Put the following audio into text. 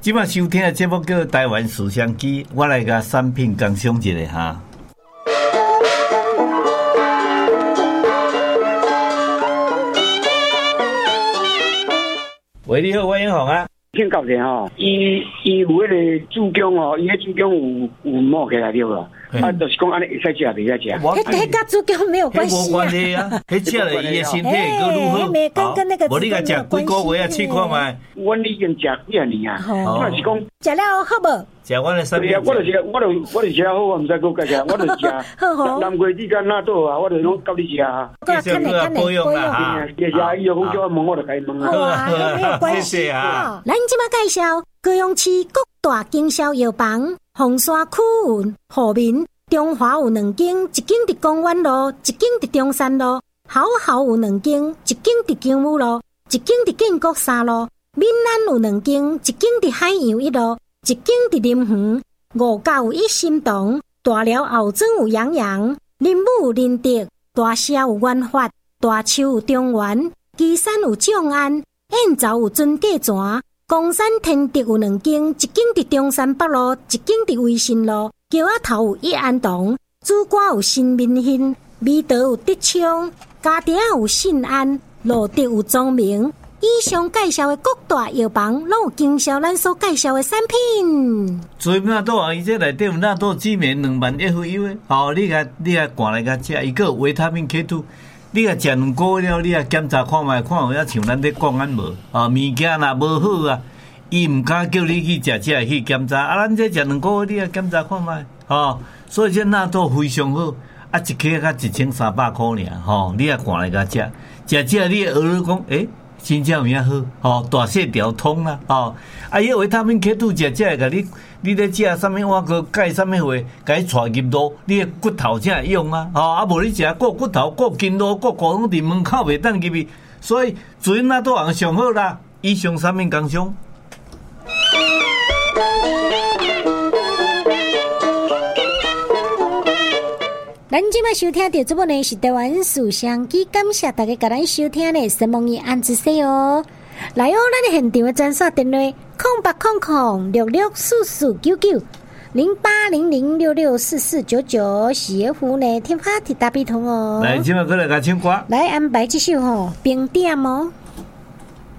即摆收听的节目叫台湾思想机，我来甲产品工商一下哈。喂，你好，我英宏啊。 听到者吼，伊有迄个主姜吼，伊迄主姜有摸起来对无？啊，就是讲安尼会使食，袂使食。 迄甲主姜没有关系啊。 无关系啊，迄食了伊的身体会更如何？ 跟那个无你甲食几个月啊，试看卖。 阮已经食几啊年啊，就是讲食了好无？ 食阮的产品。 我就是食好，我毋知讲介绍，我就是食。南瓜子甲纳豆啊，我就拢教你食啊。 继续保养啦哈。 谢谢，伊有讲叫我问，我就甲伊问啊。 好啊，没有关系啊。咱即摆介绍高雄市各大经销药房，凤山区有户民。中华有2间，一间伫公园路，一间伫中山路；好好有2间，一间伫金武路，一间伫建国3路；闽南有2间，一间伫海洋1路，一间伫林园。5甲有一心堂，大寮后庄有洋洋，林武有仁德，大社有元发，大树有中原，旗山有众安，燕巢有尊价泉，公山天德有2间，一间伫中山北路，一间伫维新路。桥仔头有益安堂，主歌有新民兴，美德有德昌，家庭有信安，路德有庄明。以上介绍的各大药房，拢有经销咱所介绍的产品。 做纳豆啊，伊这内底有纳豆助眠2万FU的，哦，你灌来甲食，伊个维他命 K2，你甲食2个月了，你检查看卖，看有影像咱咧讲安无？啊，物件若无好啊。伊毋敢叫你去食，才会去检查。啊，咱这食2个月，你也检查看卖，吼。所以这纳豆非常好，啊，一克才1300块尔，吼。你也看来甲食，食你儿女讲，真正有影好，吼，大细条通啦，吼。啊，伊维他命 K2 食会甲你咧食啥物碗个钙啥物货，甲伊带入路，你的骨头才会用啊，吼。啊，无你食过骨头、过筋络、过骨拢伫门口袂当入去，所以做纳豆红上好啦。以上产品工商。 咱今麦收听到这部呢是台湾思想机，感谢大家甲咱收听的神梦伊安之西哦。来哦，咱的现场的专线电话0800664499 0800664499，是服务呢天发铁大笔通哦。 来，今麦过来甲唱歌， 来安排这首冰点哦。